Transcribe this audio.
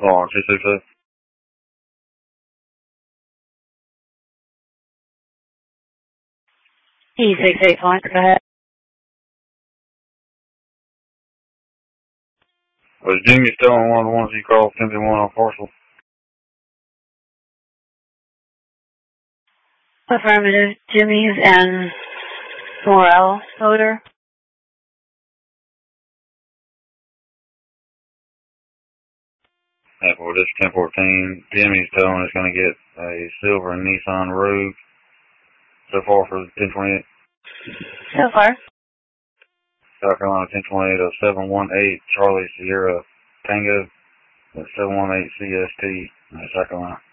Oh, 266. E68 flight, go ahead. Was Jimmy Stone one of the ones you called 71 on parcel? Affirmative, Jimmy's and Morel odor. And for this 1014, Jimmy Stone is going to get a silver Nissan Rogue so far for 1028. So far. South Carolina 1028 of 718 Charlie Sierra Tango. 718 CST, South Carolina.